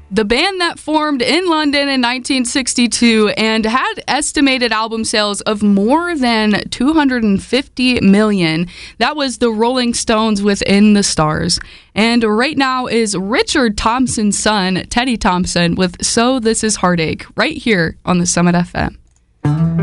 The band that formed in London in 1962 and had estimated album sales of more than 250 million. That was the Rolling Stones with In the Stars. And right now is Richard Thompson's son, Teddy Thompson, with So This Is Heartache, right here on the Summit FM.